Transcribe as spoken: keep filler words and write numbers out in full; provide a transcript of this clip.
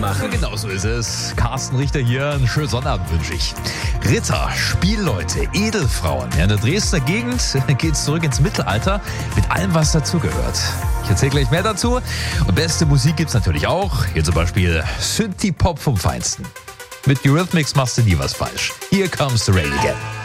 machen. Genau so ist es. Carsten Richter hier. Einen schönen Sonnabend wünsche ich. Ritter, Spielleute, Edelfrauen. Ja, in der Dresdner Gegend geht's zurück ins Mittelalter mit allem, was dazugehört. Ich erzähle gleich mehr dazu. Und beste Musik gibt's natürlich auch. Hier zum Beispiel Synthie-Pop vom Feinsten. Mit Eurythmics machst du nie was falsch. Here comes the rain again.